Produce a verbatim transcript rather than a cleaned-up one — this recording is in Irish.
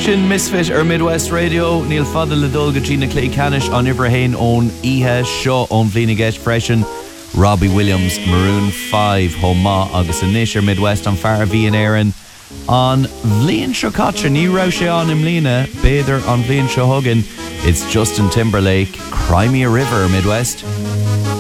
Sin Misfit ar Midwest Radio, Neil Fada le dulga Gina Clay Canish on Ibrahim on Ihe Shaw on Vlina Get Freshen, Robbie Williams, Maroon five, Homa, August Nisher Midwest on Farah and Aaron on Vlin Shokacha, Ni Roche on Imlina, Bather on Vlin Shohuggin. It's Justin Timberlake, Cry Me a River Midwest.